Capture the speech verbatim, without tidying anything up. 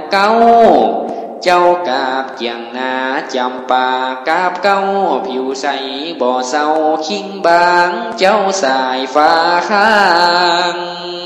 เก้าเจ้ากาบเจียงนาจำปากาบเก้าผิวใสบ่อเศร้าคิงบางเจ้าสายฟ้าข้าง